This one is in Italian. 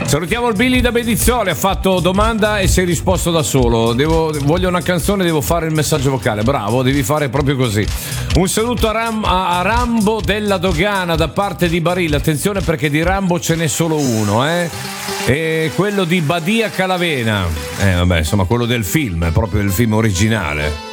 Salutiamo il Billy da Bedizzole, ha fatto domanda e si è risposto da solo. Voglio una canzone, devo fare il messaggio vocale. Bravo, devi fare proprio così. Un saluto a Rambo della Dogana da parte di Barilla. Attenzione perché di Rambo ce n'è solo uno, E quello di Badia Calavena. Vabbè, insomma, quello del film, è proprio il film originale.